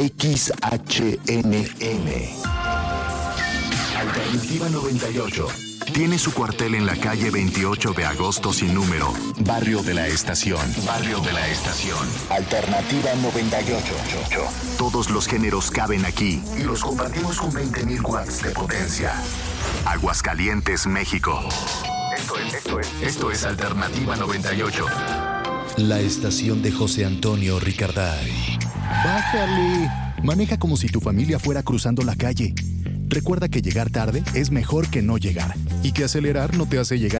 XHNM. Alternativa 98. Tiene su cuartel en la calle 28 de agosto sin número. Barrio de la Estación. Barrio de la Estación. Alternativa 98. Todos los géneros caben aquí y los compartimos con 20.000 watts de potencia. Aguascalientes, México. Esto es Alternativa 98. La estación de José Antonio Ricarday. ¡Bájale! Maneja como si tu familia fuera cruzando la calle. Recuerda que llegar tarde es mejor que no llegar y que acelerar no te hace llegar